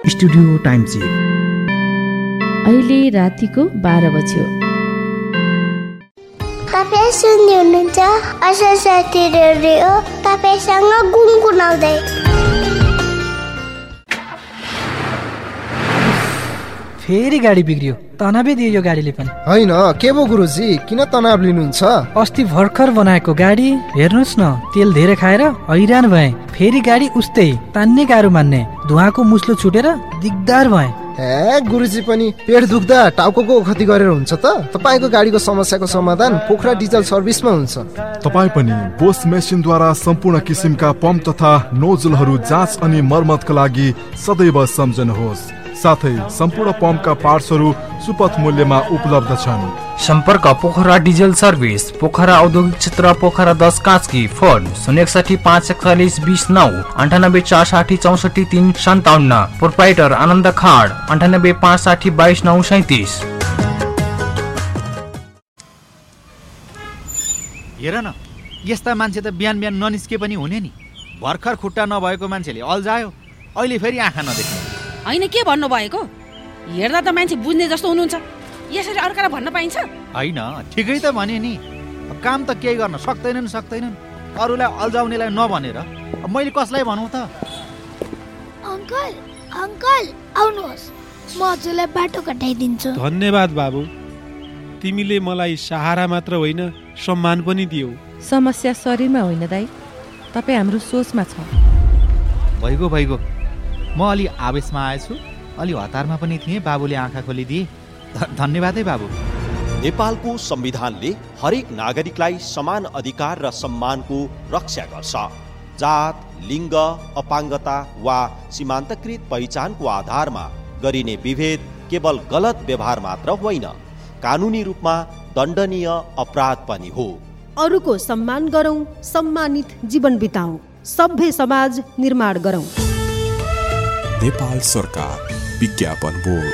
Studio time check. अहिले रातिको 12 बज्यो। तपाईँ सुन्दै हुनुहुन्छ असल साथी रेडियो, तपाईसँग गुनगुनाउँदै। फेरि गाडी बिग्रियो, तनावै दियो यो गाडीले पनि। होइन के भो गुरुजी, किन तनाव लिनुहुन्छ? अस्ति भर्खर बनाएको गाडी हेर्नुहोस् न, तेल धेरै खाएर हैरान भए। फेरि गाडी उस्तै तान्ने गाह्रो मान्ने, धुवाको मुस्लो छुटेर दिगदार भए। ए गुरुजी पनि पेट दुख्दा टाउको ओखती गरेर हुन्छ त? तपाईँको गाडीको समस्याको समाधान पोखरा डिजल सर्भिसमा हुन्छ। तपाईँ पनि बोस मेसिनद्वारा सम्पूर्ण किसिमका पम्प तथा नोजलहरू जाँच अनि मर्मतका लागि सदैव सम्झनुहोस्। साथै सम्पूर्ण पम्पका पार्ट्सहरू सुपथ मूल्यमा उपलब्ध छन्। सम्पर्क पोखरा डिजल सर्भिस, पोखरा औद्योगिक क्षेत्र, पोखरा 10 कास्की। फोन 061 541 29 98 460 64 357। प्रोप्राइटर आनन्द खाड 98 560 22 937। हेर न, यस्ता मान्छे त बिहान बिहान ननिस्के पनि हुने नि। भर्खर खुट्टा नभएको मान्छेले अल्झायो, अहिले फेरि आँखा नदेख्ने। होइन के भन्नु भएको? हेर्दा त मान्छे बुझ्ने जस्तो हुनुहुन्छ, यसरी अर्कालाई भन्न पाइन्छ? होइन ठिकै त भने नि, काम त केही गर्न सक्दैनन्। अरूलाई अल्झाउनेलाई नभनेर मैले कसलाई भनौँ त? अङ्कल अङ्कल आउनुहोस्, म हजुरलाई बाटो कटाइदिन्छु। धन्यवाद बाबु, तिमीले मलाई सहारा मात्र होइन सम्मान पनि दियौ। समस्या शरीरमा होइन दाइ, तपाईँ हाम्रो सोचमा छ। भइगयो, म अलि आवेशमा आएछु, अलि हतारमा पनि थिएँ। बाबुले आँखा खोलिदिए, धन्यवाद है बाबु। नेपालको संविधानले हरेक नागरिकलाई समान अधिकार र सम्मानको रक्षा गर्छ। जात, लिङ्ग, अपाङ्गता वा सीमान्तकृत पहिचानको आधारमा गरिने विभेद केवल गलत व्यवहार मात्र होइन, कानुनी रूपमा दण्डनीय अपराध पनि हो। अरूको सम्मान गरौँ, सम्मानित जीवन बिताउँ, सभ्य समाज निर्माण गरौँ। नेपाल सरकार विज्ञापन बोर्ड।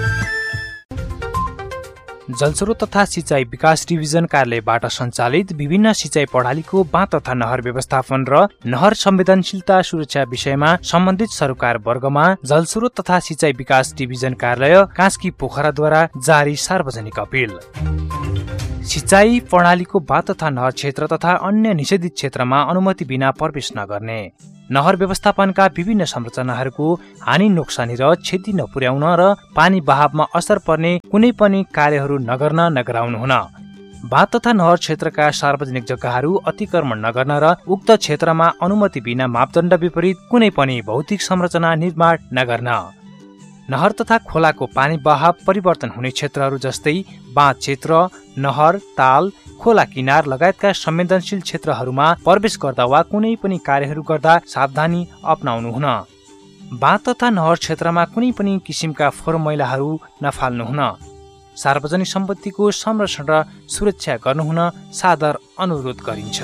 जलस्रोत तथा सिंचाई विकास डिभिजन कार्यालयबाट सञ्चालित विभिन्न सिंचाई प्रणालीको बाँध तथा नहर व्यवस्थापन र नहर संवेदनशीलता सुरक्षा विषयमा सम्बन्धित सरकार वर्गमा जलस्रोत तथा सिंचाई विकास डिभिजन कार्यालय कास्की पोखराद्वारा जारी सार्वजनिक अपील। सिंचाई प्रणालीको बाँध तथा नहर क्षेत्र तथा अन्य निषेधित क्षेत्रमा अनुमति बिना प्रवेश नगर्ने, नहर व्यवस्थापनका विभिन्न संरचनाहरूको हानि नोक्सानी र क्षति नपुर्याउन र पानी बहावमा असर पर्ने कुनै पनि कार्यहरू नगराउनु हुन, बाँध तथा नहर क्षेत्रका सार्वजनिक जग्गाहरू अतिक्रमण नगर्न र उक्त क्षेत्रमा अनुमति बिना मापदण्ड विपरीत कुनै पनि भौतिक संरचना निर्माण नगर्न, नहर तथा खोलाको पानी बहाव परिवर्तन हुने क्षेत्रहरू जस्तै बाँध क्षेत्र, नहर, ताल, खोला किनार लगायतका संवेदनशील क्षेत्रहरूमा प्रवेश गर्दा वा कुनै पनि कार्यहरू गर्दा सावधानी अपनाउनु हुन, बाँध तथा नहर क्षेत्रमा कुनै पनि किसिमका फोहोर मैलाहरू नफाल्नु हुन, सार्वजनिक सम्पत्तिको संरक्षण र सुरक्षा गर्नुहुन सादर अनुरोध गरिन्छ।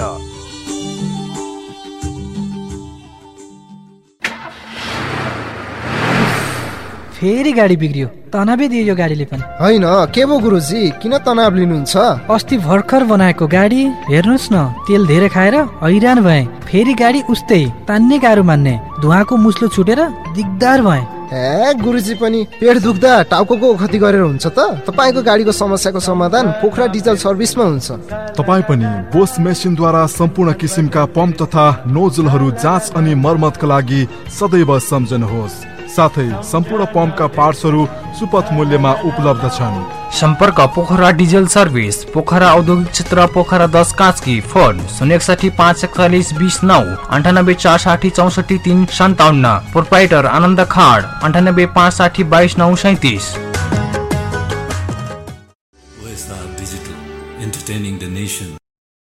फेरि गाडी बिग्रियो, तनावै दियो यो गाडीले पनि। होइन के भो गुरुजी, किन तनाव लिनुहुन्छ? अस्ति भर्खर बनाएको गाडी हेर्नुहोस् न, तेल धेरै खाएर हैरान भए। फेरि गाडी उस्तै तान्ने गाह्रो मान्ने, धुवाको मुस्लो छुटेर दिगदार भए। ए गुरुजी पनि पेट दुख्दा टाउको ओखती गरेर हुन्छ त? तपाईँको गाडीको समस्याको समाधान पोखरा डिजल सर्भिसमा हुन्छ। तपाईँ पनि बोस मेसिनद्वारा सम्पूर्ण किसिमका पम्प तथा नोजलहरू जाँच अनि मर्मतका लागि सदैव सम्झनुहोस्। साथै सम्पूर्ण पम्पका पार्ट्सहरू सुपथ मूल्यमा उपलब्ध छन्। सम्पर्क पोखरा डिजल सर्भिस, पोखरा औद्योगिक क्षेत्र, पोखरा 10 कास्की। फोन 061 541 29 98 460 64 357। प्रोप्राइटर आनन्द खाड 98 560 22 937। OSR Digital, entertaining the nation.